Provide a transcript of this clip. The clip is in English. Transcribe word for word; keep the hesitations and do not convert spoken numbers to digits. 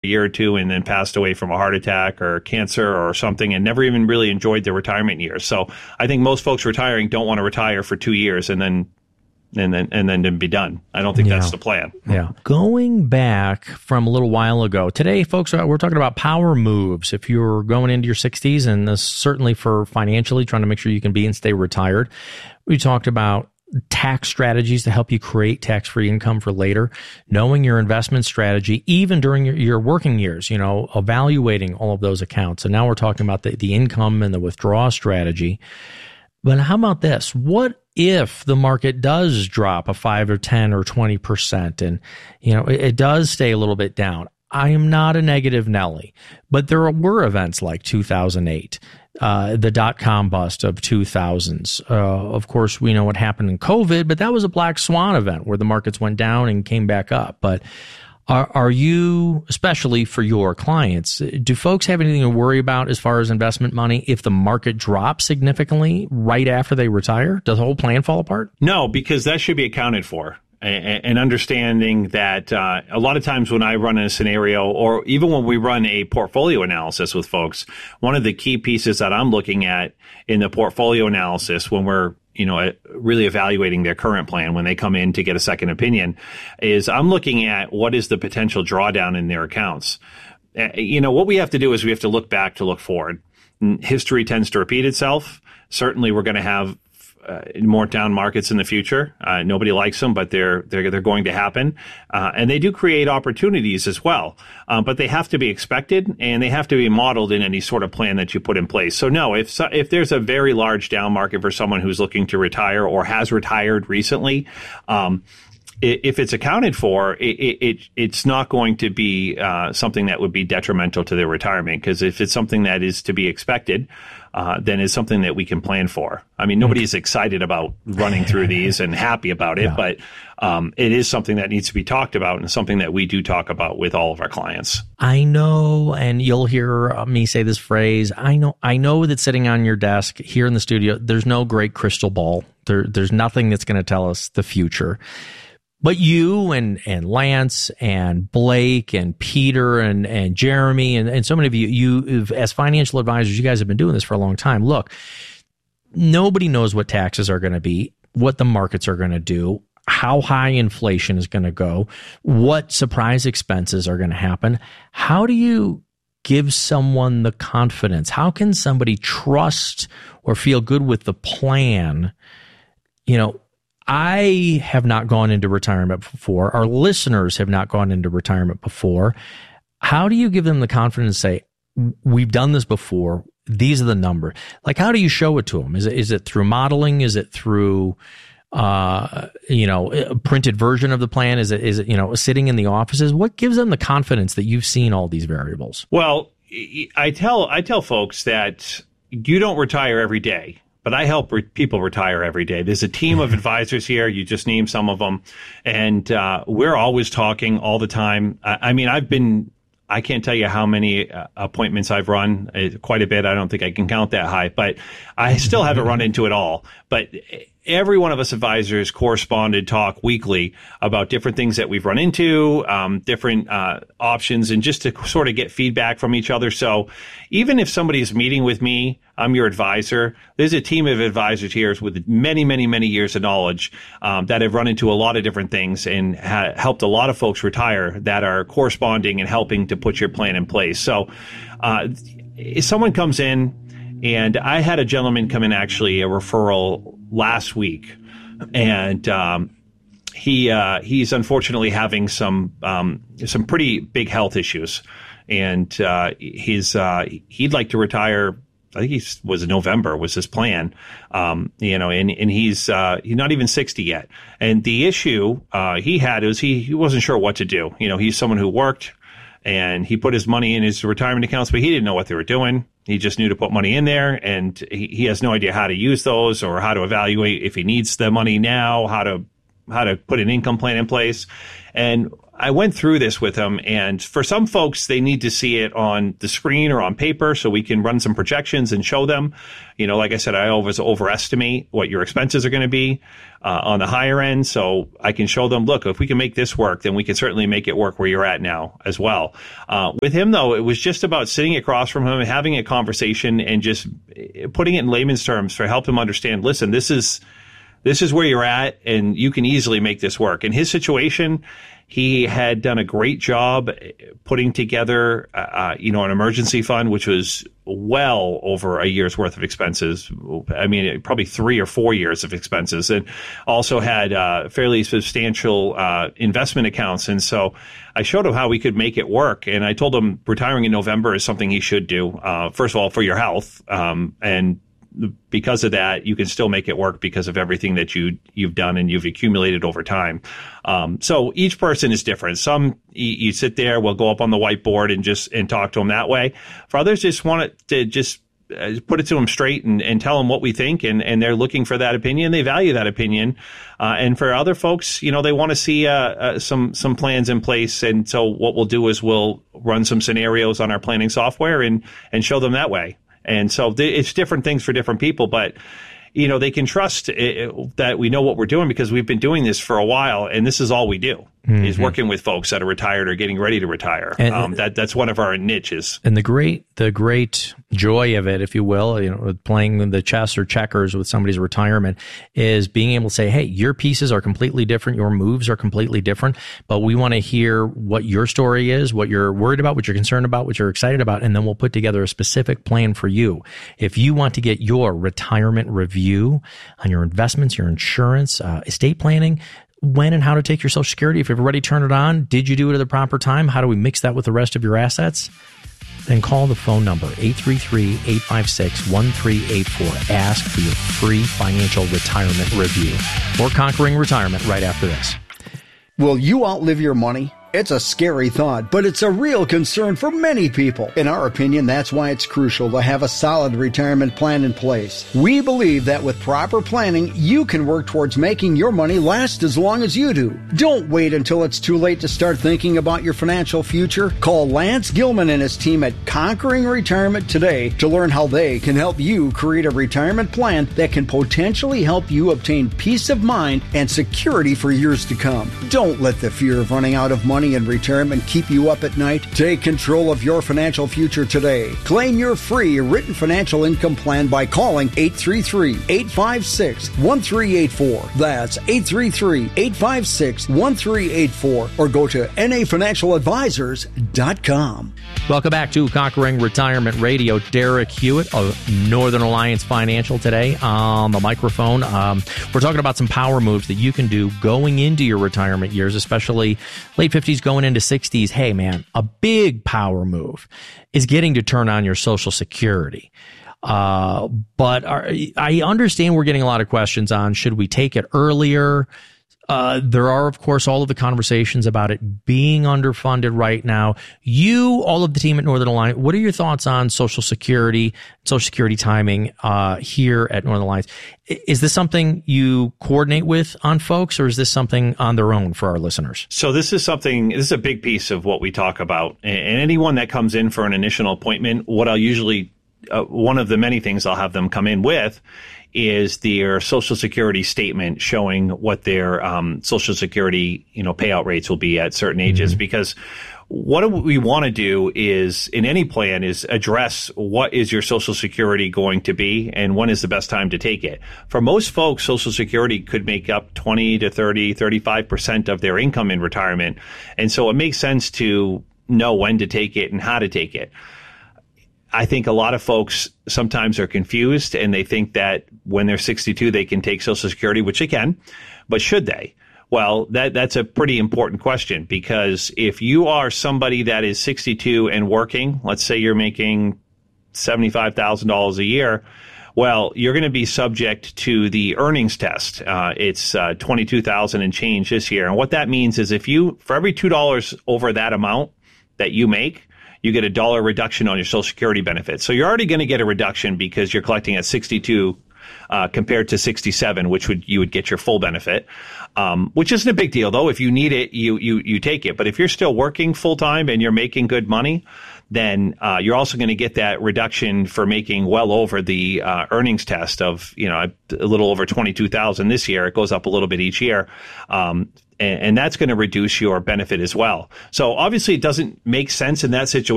a year or two and then passed away from a heart attack or cancer or something and never even really enjoyed their retirement years. So I think most folks retiring don't want to retire for two years and then and then and then be done. I don't think yeah. that's the plan. Yeah. Going back from a little while ago, today, folks, we're talking about power moves. If you're going into your sixties, and this, certainly for financially trying to make sure you can be and stay retired, we talked about tax strategies to help you create tax-free income for later, knowing your investment strategy, even during your, your working years, you know, evaluating all of those accounts. And now we're talking about the, the income and the withdrawal strategy. But how about this? What if the market does drop a five or ten or twenty percent and, you know, it, it does stay a little bit down? I am not a negative Nelly, but there were events like two thousand eight, uh, the dot-com bust of two thousands. Uh, of course, we know what happened in COVID, but that was a black swan event where the markets went down and came back up. But Are, are you, especially for your clients, do folks have anything to worry about as far as investment money if the market drops significantly right after they retire? Does the whole plan fall apart? No, because that should be accounted for. And understanding that uh, a lot of times when I run a scenario, or even when we run a portfolio analysis with folks, one of the key pieces that I'm looking at in the portfolio analysis when we're you know, really evaluating their current plan when they come in to get a second opinion is I'm looking at what is the potential drawdown in their accounts. Uh, you know, what we have to do is we have to look back to look forward. History tends to repeat itself. Certainly we're going to have Uh, more down markets in the future. Uh, nobody likes them, but they're they're they're going to happen, uh, and they do create opportunities as well. Um, but they have to be expected, and they have to be modeled in any sort of plan that you put in place. So no, if so, if there's a very large down market for someone who's looking to retire or has retired recently, um, if it's accounted for, it, it it's not going to be uh, something that would be detrimental to their retirement. Because if it's something that is to be expected, uh, then it's something that we can plan for. I mean, nobody's excited about running through these and happy about it, yeah. but um, it is something that needs to be talked about and something that we do talk about with all of our clients. I know, and you'll hear me say this phrase, I know I know that sitting on your desk here in the studio, there's no great crystal ball. There, there's nothing that's going to tell us the future. But you and, and Lance and Blake and Peter and, and Jeremy and, and so many of you, you as financial advisors, you guys have been doing this for a long time. Look, nobody knows what taxes are going to be, what the markets are going to do, how high inflation is going to go, what surprise expenses are going to happen. How do you give someone the confidence? How can somebody trust or feel good with the plan? You know, I have not gone into retirement before. Our listeners have not gone into retirement before. How do you give them the confidence to say, we've done this before, these are the numbers? Like, how do you show it to them? Is it, is it through modeling? Is it through, uh, you know, a printed version of the plan? Is it, is it, you know, sitting in the offices? What gives them the confidence that you've seen all these variables? Well, I tell, I tell folks that you don't retire every day. But I help re- people retire every day. There's a team of advisors here. You just named some of them. And uh, we're always talking all the time. I, I mean, I've been, I can't tell you how many uh, appointments I've run, uh, quite a bit. I don't think I can count that high, but I still haven't run into it all. But every one of us advisors corresponded, talk weekly about different things that we've run into, um, different uh, options, and just to sort of get feedback from each other. So even if somebody's meeting with me, I'm your advisor. There's a team of advisors here with many, many, many years of knowledge um, that have run into a lot of different things and ha- helped a lot of folks retire that are corresponding and helping to put your plan in place. So uh, if someone comes in, and I had a gentleman come in, actually, a referral last week, and um, he uh, he's unfortunately having some um, some pretty big health issues, and uh, he's uh, he'd like to retire. I think he was November was his plan, um, you know, and, and he's, uh, he's not even sixty yet. And the issue, uh, he had was he, he wasn't sure what to do. You know, he's someone who worked and he put his money in his retirement accounts, but he didn't know what they were doing. He just knew to put money in there, and he, he has no idea how to use those or how to evaluate if he needs the money now, how to, how to put an income plan in place. And I went through this with them, and for some folks, they need to see it on the screen or on paper so we can run some projections and show them. You know, like I said, I always overestimate what your expenses are going to be uh, on the higher end. So I can show them, look, if we can make this work, then we can certainly make it work where you're at now as well. Uh, with him, though, it was just about sitting across from him and having a conversation and just putting it in layman's terms to help him understand, listen, this is this is where you're at, and you can easily make this work. In his situation, he had done a great job putting together, uh, you know, an emergency fund, which was well over a year's worth of expenses. I mean, probably three or four years of expenses, and also had uh, fairly substantial uh, investment accounts. And so I showed him how we could make it work. And I told him retiring in November is something he should do, uh, first of all, for your health, um, and because of that, you can still make it work because of everything that you, you've done and you've accumulated over time. Um, so each person is different. Some you, you sit there, we'll go up on the whiteboard and just and talk to them that way. For others, just want it to just uh, put it to them straight and, and tell them what we think, and, and they're looking for that opinion. They value that opinion. Uh, and for other folks, you know, they want to see uh, uh, some some plans in place. And so what we'll do is we'll run some scenarios on our planning software and and show them that way. And so it's different things for different people, but, you know, they can trust it, that we know what we're doing because we've been doing this for a while, and this is all we do. Mm-hmm. Is working with folks that are retired or getting ready to retire. And, um, that that's one of our niches. And the great the great joy of it, if you will, you know, playing the chess or checkers with somebody's retirement, is being able to say, hey, your pieces are completely different, your moves are completely different, but we want to hear what your story is, what you're worried about, what you're concerned about, what you're excited about, and then we'll put together a specific plan for you. If you want to get your retirement review on your investments, your insurance, uh, estate planning, when and how to take your Social Security. If you've already turned it on, did you do it at the proper time? How do we mix that with the rest of your assets? Then call the phone number, eight three three, eight five six, one three eight four. Ask for your free financial retirement review. More Conquering Retirement right after this. Will you outlive your money? It's a scary thought, but it's a real concern for many people. In our opinion, that's why it's crucial to have a solid retirement plan in place. We believe that with proper planning, you can work towards making your money last as long as you do. Don't wait until it's too late to start thinking about your financial future. Call Lance Gilman and his team at Conquering Retirement today to learn how they can help you create a retirement plan that can potentially help you obtain peace of mind and security for years to come. Don't let the fear of running out of money in retirement keep you up at night. Take control of your financial future today. Claim your free written financial income plan by calling eight three three, eight five six, one three eight four. That's eight three three, eight five six, one three eight four, or go to N A financial advisors dot com. Welcome back to Conquering Retirement Radio. Derek Hewitt of Northern Alliance Financial today on the microphone. Um, we're talking about some power moves that you can do going into your retirement years, especially late fifties going into sixties. Hey, man, a big power move is getting to turn on your Social Security. Uh, but our, I understand we're getting a lot of questions on, should we take it earlier? Uh, there are, of course, all of the conversations about it being underfunded right now. You, all of the team at Northern Alliance, what are your thoughts on Social Security, Social Security timing uh, here at Northern Alliance? Is this something you coordinate with on folks, or is this something on their own for our listeners? So this is something, this is a big piece of what we talk about. And anyone that comes in for an initial appointment, what I'll usually, uh, one of the many things I'll have them come in with is their Social Security statement showing what their um, Social Security, you know, payout rates will be at certain ages. Mm-hmm. Because what we want to do is, in any plan, is address what is your Social Security going to be and when is the best time to take it. For most folks, Social Security could make up twenty to thirty, thirty-five percent of their income in retirement. And so it makes sense to know when to take it and how to take it. I think a lot of folks sometimes are confused and they think that when they're sixty-two, they can take Social Security, which they can, but should they? Well, that that's a pretty important question, because if you are somebody that is sixty-two and working, let's say you're making seventy-five thousand dollars a year, well, you're going to be subject to the earnings test. Uh, it's uh, twenty-two thousand dollars and change this year. And what that means is if you, for every two dollars over that amount that you make, you get a dollar reduction on your Social Security benefit. So you're already going to get a reduction because you're collecting at sixty-two uh, compared to sixty-seven, which would you would get your full benefit, um, which isn't a big deal though. If you need it, you you you take it. But if you're still working full time and you're making good money, then uh, you're also going to get that reduction for making well over the uh, earnings test of, you know, a little over twenty-two thousand this year. It goes up a little bit each year. Um, and, and that's going to reduce your benefit as well. So obviously it doesn't make sense in that situation